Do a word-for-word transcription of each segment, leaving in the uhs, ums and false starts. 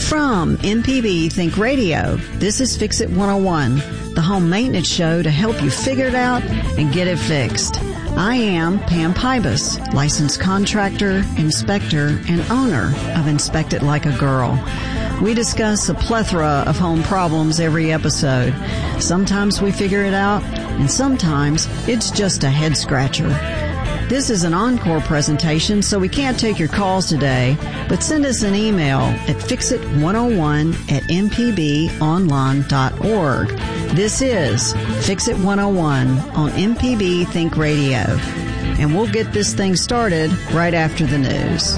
From M P B Think Radio, this is Fix It one oh one, the home maintenance show to help you figure it out and get it fixed. I am Pam Pybus, licensed contractor, inspector, and owner of Inspect It Like a Girl. We discuss a plethora of home problems every episode. Sometimes we figure it out, and sometimes it's just a head scratcher. This is an encore presentation, so we can't take your calls today, but send us an email at fix it one oh one at m p b online dot org. This is Fix It one oh one on M P B Think Radio, and we'll get this thing started right after the news.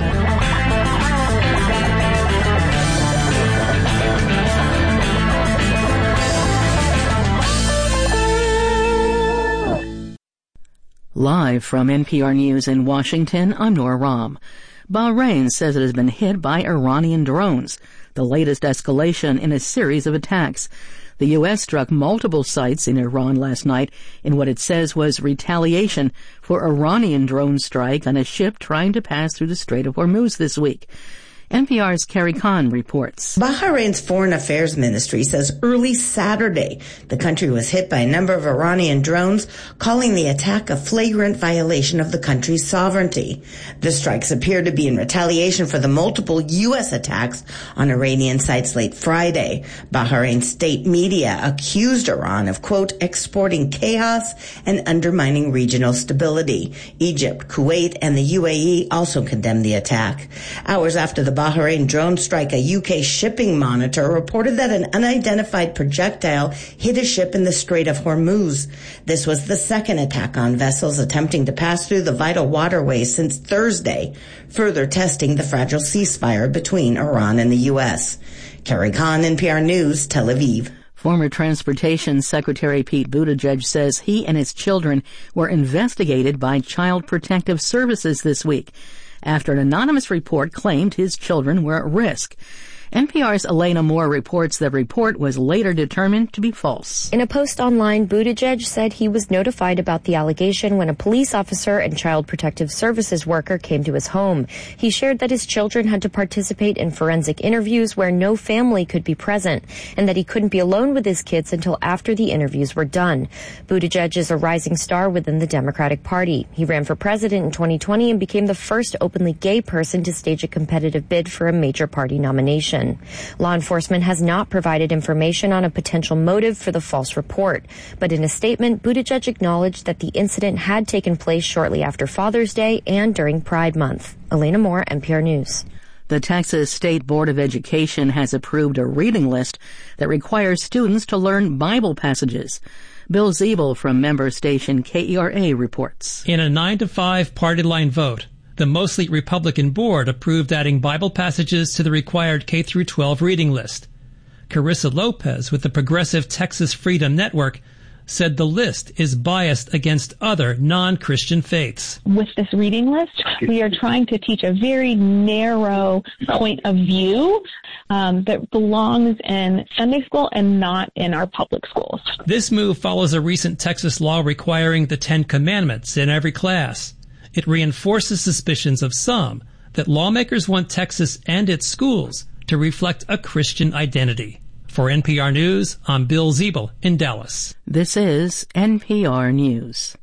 Live from N P R News in Washington, I'm Nora Rahm. Bahrain says it has been hit by Iranian drones, the latest escalation in a series of attacks. The U S struck multiple sites in Iran last night in what it says was retaliation for Iranian drone strike on a ship trying to pass through the Strait of Hormuz this week. N P R's Carrie Khan reports. Bahrain's Foreign Affairs Ministry says early Saturday the country was hit by a number of Iranian drones, calling the attack a flagrant violation of the country's sovereignty. The strikes appear to be in retaliation for the multiple U S attacks on Iranian sites late Friday. Bahrain state media accused Iran of, quote, exporting chaos and undermining regional stability. Egypt, Kuwait, and the U A E also condemned the attack. Hours after the Bahrain drone strike, a U K shipping monitor reported that an unidentified projectile hit a ship in the Strait of Hormuz. This was the second attack on vessels attempting to pass through the vital waterways since Thursday, further testing the fragile ceasefire between Iran and the U S. Carrie Khan, N P R News, Tel Aviv. Former Transportation Secretary Pete Buttigieg says he and his children were investigated by Child Protective Services this week after an anonymous report claimed his children were at risk. N P R's Elena Moore reports the report was later determined to be false. In a post online, Buttigieg said he was notified about the allegation when a police officer and Child Protective Services worker came to his home. He shared that his children had to participate in forensic interviews where no family could be present, and that he couldn't be alone with his kids until after the interviews were done. Buttigieg is a rising star within the Democratic Party. He ran for president in twenty twenty and became the first openly gay person to stage a competitive bid for a major party nomination. Law enforcement has not provided information on a potential motive for the false report, but in a statement, Buttigieg acknowledged that the incident had taken place shortly after Father's Day and during Pride Month. Elena Moore, N P R News. The Texas State Board of Education has approved a reading list that requires students to learn Bible passages. Bill Ziebel from member station K E R A reports. In a nine to five party line vote, the mostly Republican board approved adding Bible passages to the required K through twelve reading list. Carissa Lopez with the Progressive Texas Freedom Network said the list is biased against other non-Christian faiths. With this reading list, we are trying to teach a very narrow point of view um, that belongs in Sunday school and not in our public schools. This move follows a recent Texas law requiring the Ten Commandments in every class. It reinforces suspicions of some that lawmakers want Texas and its schools to reflect a Christian identity. For N P R News, I'm Bill Ziebel in Dallas. This is N P R News.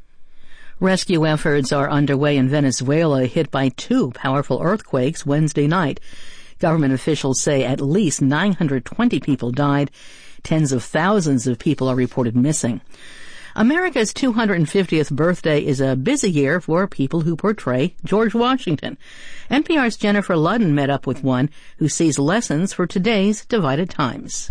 Rescue efforts are underway in Venezuela, hit by two powerful earthquakes Wednesday night. Government officials say at least nine hundred twenty people died. Tens of thousands of people are reported missing. America's two hundred fiftieth birthday is a busy year for people who portray George Washington. N P R's Jennifer Ludden met up with one who sees lessons for today's divided times.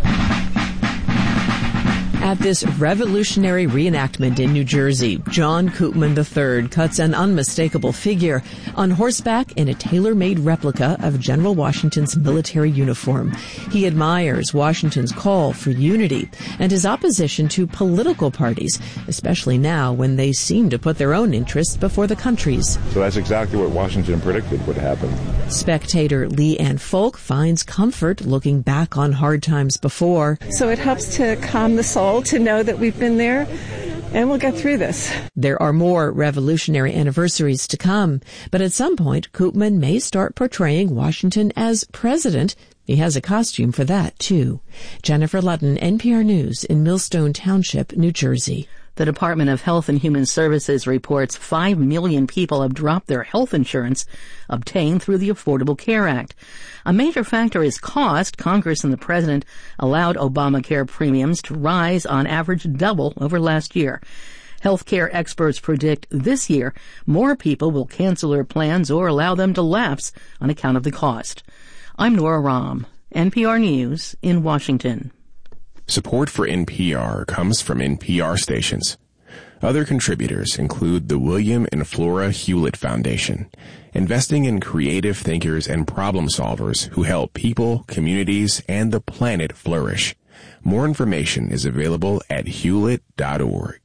At this revolutionary reenactment in New Jersey, John Koopman the third cuts an unmistakable figure on horseback in a tailor-made replica of General Washington's military uniform. He admires Washington's call for unity and his opposition to political parties, especially now when they seem to put their own interests before the country's. So that's exactly what Washington predicted would happen. Spectator Lee Ann Folk finds comfort looking back on hard times before. So it helps to calm the soul to know that we've been there and we'll get through this. There are more revolutionary anniversaries to come, but at some point, Koopman may start portraying Washington as president. He has a costume for that, too. Jennifer Ludden, N P R News in Millstone Township, New Jersey. The Department of Health and Human Services reports five million people have dropped their health insurance obtained through the Affordable Care Act. A major factor is cost. Congress and the President allowed Obamacare premiums to rise on average double over last year. Healthcare experts predict this year more people will cancel their plans or allow them to lapse on account of the cost. I'm Nora Rahm, N P R News in Washington. Support for N P R comes from N P R stations. Other contributors include the William and Flora Hewlett Foundation, investing in creative thinkers and problem solvers who help people, communities, and the planet flourish. More information is available at hewlett dot org.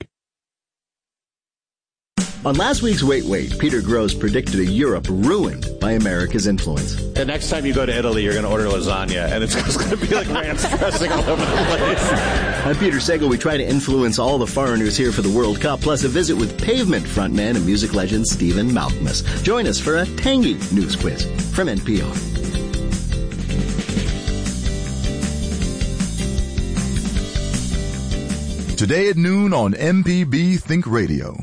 On last week's Wait Wait, Peter Grosz predicted a Europe ruined by America's influence. The next time you go to Italy, you're going to order lasagna, and it's going to be like ranch dressing all over the place. I'm Peter Sagal. We try to influence all the foreigners here for the World Cup, plus a visit with Pavement frontman and music legend Stephen Malkmus. Join us for a tangy news quiz from N P R. Today at noon on M P B Think Radio.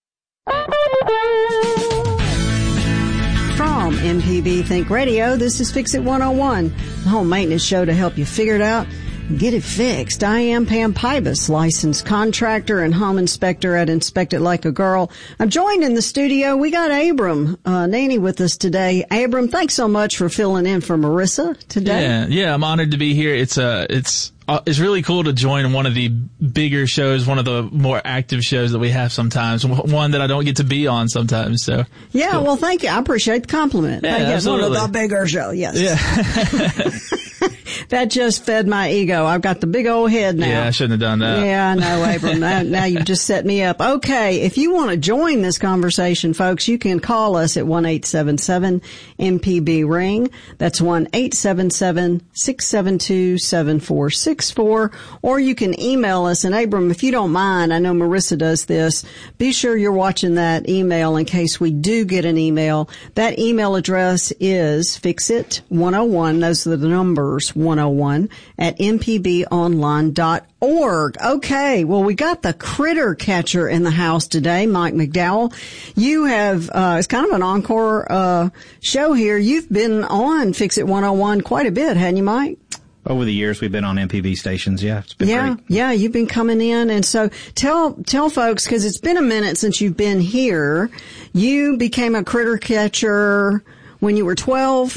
From M P B Think Radio, this is Fix It one oh one, the home maintenance show to help you figure it out and get it fixed. I am Pam Pybus, licensed contractor and home inspector at Inspect It Like a Girl. I'm joined in the studio. We got Abram uh, Nanny with us today. Abram, thanks so much for filling in for Marissa today. Yeah, yeah, I'm honored to be here. It's uh, it's uh, it's really cool to join one of the bigger shows, one of the more active shows that we have sometimes, one that I don't get to be on sometimes. So yeah, cool. Well, thank you. I appreciate the compliment. Yeah, thank you. absolutely. One of the bigger shows. Yes. Yeah. That just fed my ego. I've got the big old head now. Yeah, I shouldn't have done that. Yeah, I know, Abram. now, now you've just set me up. Okay, if you want to join this conversation, folks, you can call us at one eight seven seven M P B ring. That's one eight seven seven six seven two seven four six four. Or you can email us. And Abram, if you don't mind, I know Marissa does this, be sure you're watching that email in case we do get an email. That email address is fixit one oh one. Those are the numbers, one oh one at m p b online dot org. Okay, well, we got the critter catcher in the house today, Mike McDowell. You have, uh, it's kind of an encore uh show here. You've been on Fix It one oh one quite a bit, hadn't you, Mike? Over the years, we've been on M P B stations. Yeah, it's been yeah, great. Yeah, you've been coming in. And so tell, tell folks, because it's been a minute since you've been here. You became a critter catcher when you were twelve.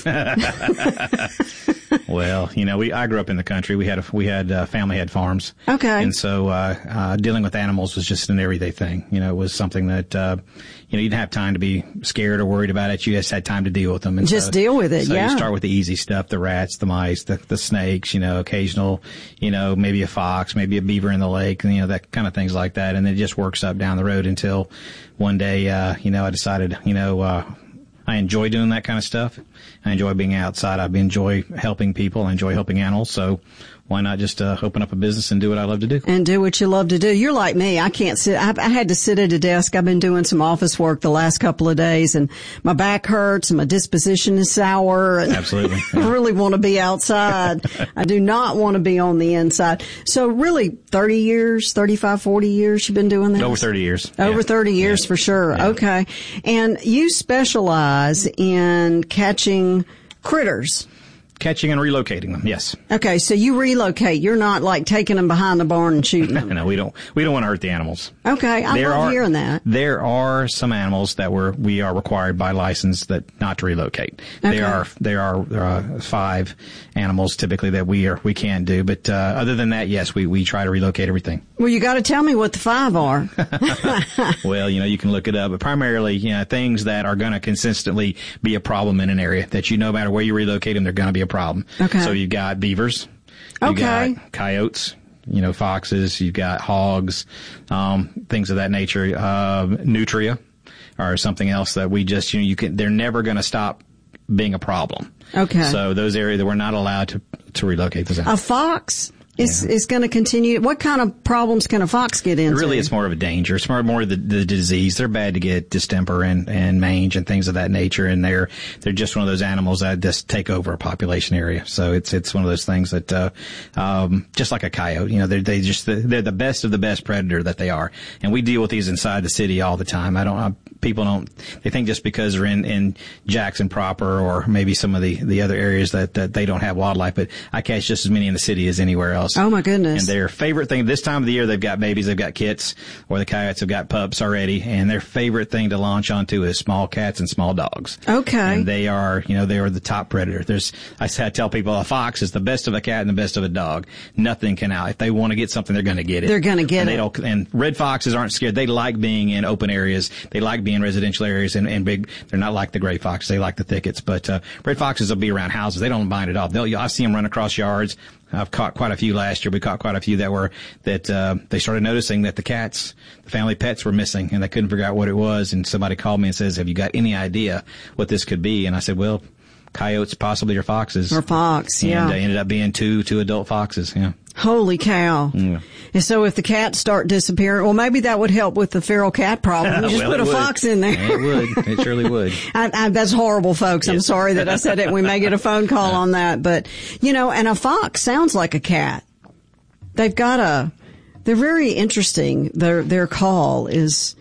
Well, you know, we I grew up in the country. We had a, we had uh, family had farms. Okay. And so uh, uh dealing with animals was just an everyday thing. You know, it was something that uh you know, you didn't have time to be scared or worried about it. You just had time to deal with them. And just so, deal with it. So yeah. you start with the easy stuff: the rats, the mice, the the snakes. You know, occasional, you know, maybe a fox, maybe a beaver in the lake, and you know, that kind of things like that. And then it just works up down the road until one day, uh, you know, I decided, you know. uh I enjoy doing that kind of stuff. I enjoy being outside. I enjoy helping people. I enjoy helping animals. So why not just uh, open up a business and do what I love to do? And do what you love to do. You're like me. I can't sit. I, I had to sit at a desk. I've been doing some office work the last couple of days, and my back hurts and my disposition is sour. And Absolutely. Yeah. I really want to be outside. I do not want to be on the inside. So really, thirty years, thirty-five, forty years you've been doing this? Over thirty years. Over yeah. thirty years yeah. for sure. Yeah. Okay. And you specialize in catching critters. Catching and relocating them, yes. Okay, so you relocate. You're not like taking them behind the barn and shooting them. No, we don't. We don't want to hurt the animals. Okay, I there love are, hearing that. There are some animals that we're we are required by license that not to relocate. Okay. There are there are uh, five animals typically that we are we can't do, but uh, other than that, yes, we we try to relocate everything. Well, you got to tell me what the five are. Well, you know, you can look it up, but primarily, you know, things that are going to consistently be a problem in an area that you know, no matter where you relocate them, they're going to be a problem. Okay. So you've got beavers. You've Okay. got coyotes. You know, foxes. You've got hogs. Um, things of that nature. Uh, nutria, or something else that we just, you know, you can. They're never going to stop being a problem. Okay. So those areas that we're not allowed to to relocate those animals. A fox? It's yeah. it's going to continue. What kind of problems can a fox get into? Really, it's more of a danger. It's more more of the, the disease. They're bad to get distemper and, and mange and things of that nature, and they're they're just one of those animals that just take over a population area. So it's it's one of those things that uh, um, just like a coyote, you know, they're they just they're the best of the best predator that they are, and we deal with these inside the city all the time. I don't I, people don't they think just because they're in, in Jackson proper or maybe some of the, the other areas that, that they don't have wildlife, but I catch just as many in the city as anywhere else. Oh my goodness. And their favorite thing this time of the year, they've got babies, they've got kits, or the coyotes have got pups already, and their favorite thing to launch onto is small cats and small dogs. Okay. And they are, you know, they are the top predator. There's, I tell people a fox is the best of a cat and the best of a dog. Nothing can out. If they want to get something, they're going to get it. They're going to get and it. They don't, and red foxes aren't scared. They like being in open areas. They like being in residential areas and, and big. They're not like the gray fox. They like the thickets. But, uh, red foxes will be around houses. They don't mind it off. They'll, I've seen them run across yards. I've caught quite a few last year. We caught quite a few that were, that, uh, they started noticing that the cats, the family pets were missing and they couldn't figure out what it was. And somebody called me and says, have you got any idea what this could be? And I said, well, coyotes possibly or foxes. Or fox, yeah. And uh, ended up being two, two adult foxes, yeah. Holy cow. Yeah. And so if the cats start disappearing, well, maybe that would help with the feral cat problem. You just well, put a would. fox in there. It would. It surely would. I, I, that's horrible, folks. I'm yes. sorry that I said it. We may get a phone call on that. But, you know, and a fox sounds like a cat. They've got a, they're very interesting. Their, their call is.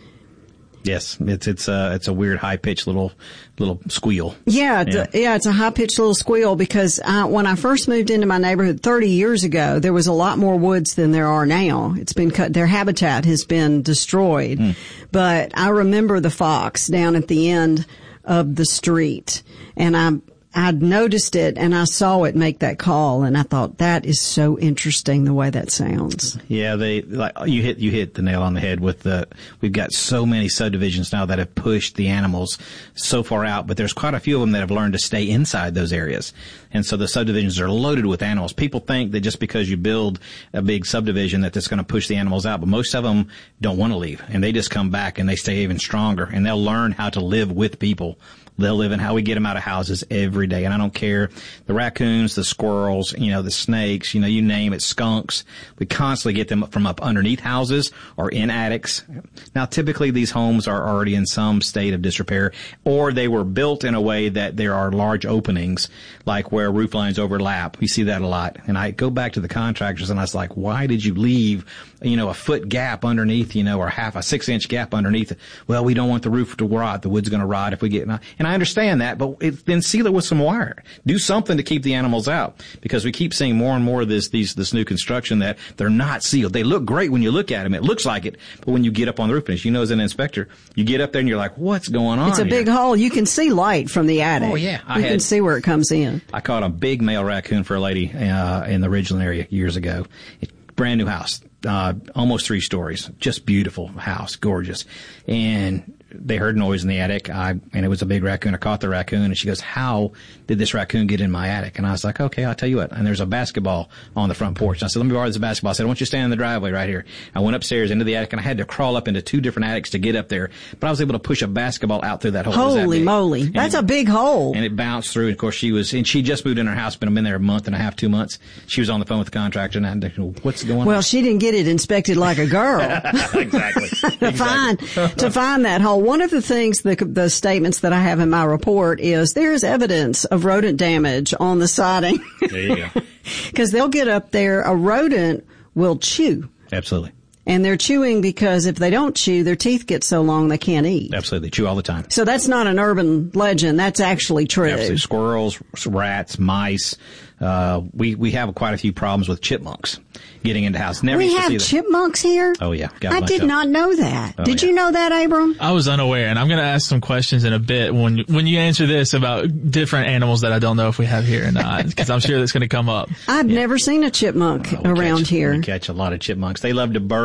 Yes, it's it's a it's a weird high pitched little little squeal. Yeah, it's yeah. A, yeah, it's a high pitched little squeal because I, when I first moved into my neighborhood thirty years ago, there was a lot more woods than there are now. It's been cut; their habitat has been destroyed. Mm. But I remember the fox down at the end of the street, and I. I'd noticed it and I saw it make that call and I thought that is so interesting the way that sounds. Yeah, they like you hit you hit the nail on the head with the we've got so many subdivisions now that have pushed the animals so far out, but there's quite a few of them that have learned to stay inside those areas. And so the subdivisions are loaded with animals. People think that just because you build a big subdivision that that's going to push the animals out, but most of them don't want to leave and they just come back and they stay even stronger and they'll learn how to live with people. They'll live in how we get them out of houses every day. And I don't care. The raccoons, the squirrels, you know, the snakes, you know, you name it, skunks. We constantly get them from up underneath houses or in attics. Now, typically these homes are already in some state of disrepair or they were built in a way that there are large openings, like where roof lines overlap. We see that a lot. And I go back to the contractors and I was like, why did you leave, you know, a foot gap underneath, you know, or half a six inch gap underneath it? Well, we don't want the roof to rot. The wood's going to rot if we get, and I understand that, but it, then seal it with some wire. Do something to keep the animals out because we keep seeing more and more of this, these, this new construction that they're not sealed. They look great when you look at them. It looks like it, but when you get up on the roof, and as you know, as an inspector, you get up there and you're like, what's going on? It's a here? big hole. You can see light from the attic. Oh yeah. I you had, can see where it comes in. I caught a big male raccoon for a lady, uh, in the Ridgeland area years ago. Brand new house, uh, almost three stories, just beautiful house, gorgeous. And they heard noise in the attic. I, and it was a big raccoon. I caught the raccoon and she goes, how did this raccoon get in my attic? And I was like, okay, I'll tell you what. And there's a basketball on the front porch. And I said, let me borrow this basketball. I said, I want you to stand in the driveway right here. I went upstairs into the attic and I had to crawl up into two different attics to get up there. But I was able to push a basketball out through that hole. Holy that moly. And That's it, a big hole. And it bounced through. And of course she was, and she just moved in her house, but I've been there a month and a half, two months. She was on the phone with the contractor and I had to, what's going on? Well, she didn't get it inspected like a girl. Exactly. to exactly. find, to find that hole. One of the things The, the statements that I have in my report is there is evidence of rodent damage on the siding. There you go. Because they'll get up there, a rodent will chew. Absolutely. And they're chewing because if they don't chew, their teeth get so long they can't eat. Absolutely. They chew all the time. So that's not an urban legend. That's actually true. Absolutely. Squirrels, rats, mice. Uh, we, we have quite a few problems with chipmunks getting into houses. Never we used to have see them. chipmunks here? Oh, yeah. Got a I bunch did of not know that. Oh, did yeah. you know that, Abram? I was unaware, and I'm going to ask some questions in a bit when when you answer this about different animals that I don't know if we have here or not, because I'm sure that's going to come up. I've Yeah. never seen a chipmunk Uh, we around catch, here. We catch a lot of chipmunks. They love to burrow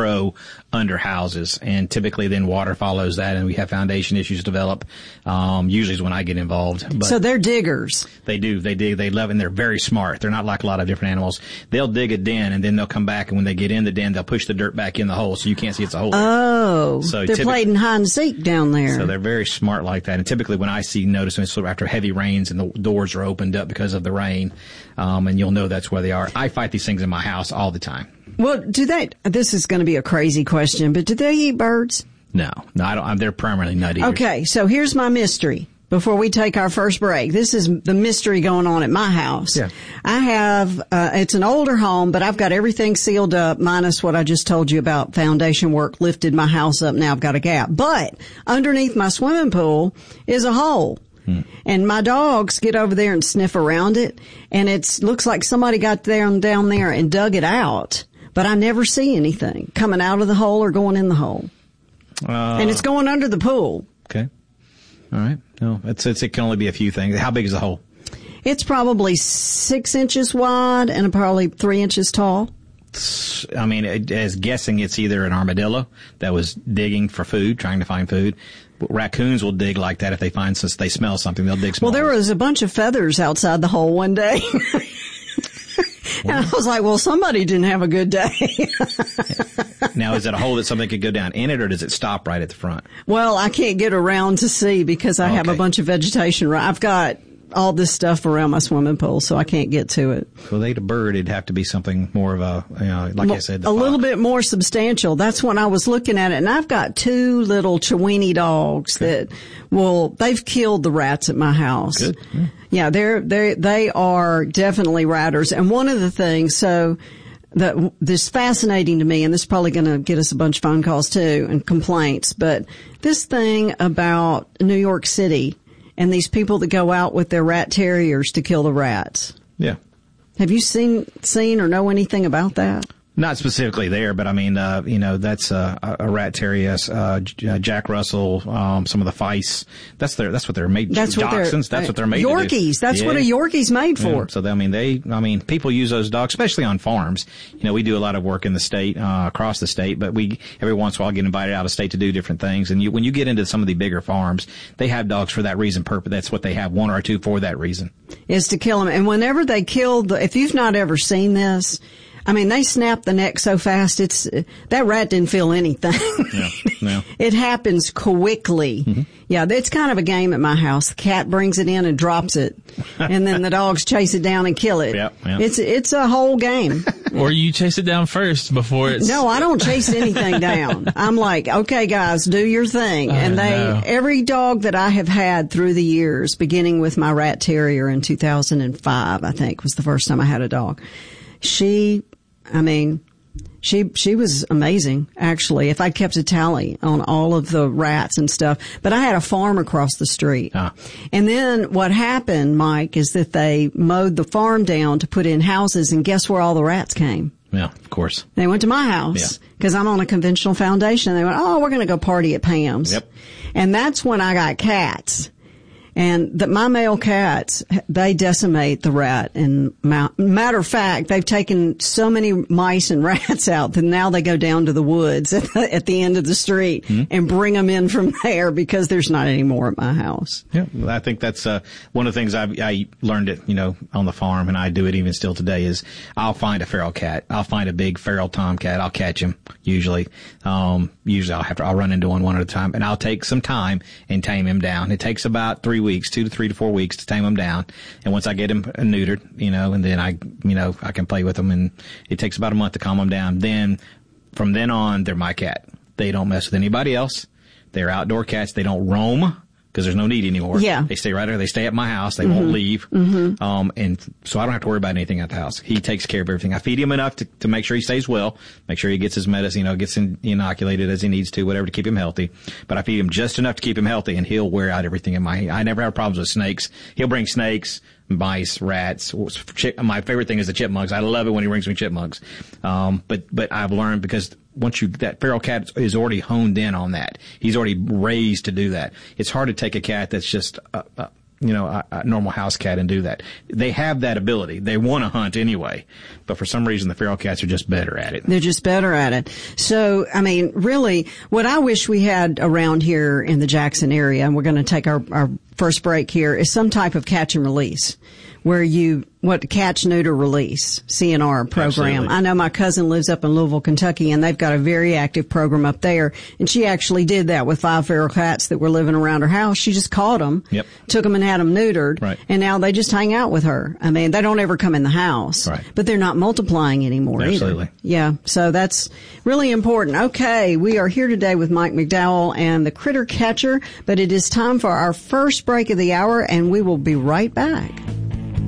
grow under houses, and typically then water follows that, and we have foundation issues develop. Um, usually is when I get involved. But so they're diggers. They do. They dig. They love, and they're very smart. They're not like a lot of different animals. They'll dig a den, and then they'll come back, and when they get in the den, they'll push the dirt back in the hole, so you can't see it's a hole. Oh, so they're playing hide and seek down there. So they're very smart like that. And typically when I see, notice when it's sort of after heavy rains and the doors are opened up because of the rain, um, and you'll know that's where they are. I fight these things in my house all the time. Well, do they, this is going to be a crazy question, but do they eat birds? No, no, I don't. I'm, they're primarily nut eaters. Okay, so here's my mystery. Before we take our first break, this is the mystery going on at my house. Yeah. I have, uh, it's an older home, but I've got everything sealed up, minus what I just told you about foundation work, lifted my house up. Now I've got a gap. But underneath my swimming pool is a hole. Hmm. And my dogs get over there and sniff around it. And it looks like somebody got down, down there and dug it out. But I never see anything coming out of the hole or going in the hole. Uh, and it's going under the pool. Okay. All right. No, it's, it's, it can only be a few things. How big is the hole? It's probably six inches wide and probably three inches tall. I mean, as guessing, it's either an armadillo that was digging for food, trying to find food. Raccoons will dig like that if they find, since they smell something, they'll dig small. Well, there was a bunch of feathers outside the hole one day. And I was like, well, somebody didn't have a good day. Now, is it a hole that something could go down in it, or does it stop right at the front? Well, I can't get around to see because I okay. have a bunch of vegetation. Right, I've got all this stuff around my swimming pool, so I can't get to it. If they ate a bird, it'd have to be something more of a, you know, like well, I said, a fox. Little bit more substantial. That's when I was looking at it, and I've got two little Chiweenie dogs okay. that, well, they've killed the rats at my house. Good. Yeah. Yeah, they're they they are definitely ratters. And one of the things, so that this is fascinating to me, and this is probably going to get us a bunch of phone calls too and complaints. But this thing about New York City and these people that go out with their rat terriers to kill the rats. Yeah. Have you seen seen or know anything about that? Not specifically there, but I mean, uh, you know, that's uh, a rat terrier, uh, Jack Russell, um, some of the Feist. That's their, that's what they're made. That's what they're, Dachshunds, that's what they're made. Yorkies. To do. That's yeah. what a Yorkie's made for. Yeah. So I mean, they, I mean, people use those dogs, especially on farms. You know, we do a lot of work in the state, uh, across the state, but we every once in a while get invited out of state to do different things. And you, when you get into some of the bigger farms, they have dogs for that reason. Purpose. That's what they have, one or two for that reason. Is to kill them. And whenever they kill the, if you've not ever seen this. I mean, they snap the neck so fast. It's that rat didn't feel anything. Yeah, no. It happens quickly. Mm-hmm. Yeah, it's kind of a game at my house. The cat brings it in and drops it, and then the dogs chase it down and kill it. Yep, yep. It's it's a whole game. Or you chase it down first before it's. No, I don't chase anything down. I'm like, okay, guys, do your thing. Oh, and they no. every dog that I have had through the years, beginning with my rat terrier in two thousand five, I think was the first time I had a dog. She, I mean, she, she was amazing, actually, if I kept a tally on all of the rats and stuff. But I had a farm across the street. Ah. And then what happened, Mike, is that they mowed the farm down to put in houses, and guess where all the rats came? Yeah, of course. They went to my house because yeah. I'm on a conventional foundation. They went, oh, we're going to go party at Pam's. Yep. And that's when I got cats. And that my male cats, they decimate the rat. And matter of fact, they've taken so many mice and rats out that now they go down to the woods at the, at the end of the street mm-hmm. and bring them in from there because there's not any more at my house. Yeah, I think that's uh, one of the things I've, I learned it, you know, on the farm, and I do it even still today. Is I'll find a feral cat, I'll find a big feral tomcat, I'll catch him usually. Um, usually I'll have to, I'll run into one one at a time, and I'll take some time and tame him down. It takes about three weeks, two to three to four weeks to tame him down. And once I get him neutered, you know, and then I, you know, I can play with him, and it takes about a month to calm him down. Then from then on, they're my cat. They don't mess with anybody else. They're outdoor cats. They don't roam because there's no need anymore. Yeah. They stay right there. They stay at my house. They mm-hmm. won't leave. Mm-hmm. Um, and so I don't have to worry about anything at the house. He takes care of everything. I feed him enough to, to make sure he stays well, make sure he gets his medicine, you know, gets in, inoculated as he needs to, whatever, to keep him healthy. But I feed him just enough to keep him healthy, and he'll wear out everything in my, I never have problems with snakes. He'll bring snakes, mice, rats. My favorite thing is the chipmunks. I love it when he brings me chipmunks. Um, but, but I've learned, because once you, that feral cat is already honed in on that. He's already raised to do that. It's hard to take a cat that's just, uh, uh, you know, a, a normal house cat and do that. They have that ability. They want to hunt anyway, but for some reason the feral cats are just better at it. They're just better at it. So, I mean, really, what I wish we had around here in the Jackson area, and we're going to take our, our first break here, is some type of catch and release where you, what, catch, neuter, release, C N R program. Absolutely. I know my cousin lives up in Louisville, Kentucky, and they've got a very active program up there. And she actually did that with five feral cats that were living around her house. She just caught them, yep. took them and had them neutered, right. and now they just hang out with her. I mean, they don't ever come in the house, right. but they're not multiplying anymore Absolutely. either. Yeah, so that's really important. Okay, we are here today with Mike McDowell and the Critter Catcher, but it is time for our first break of the hour, and we will be right back.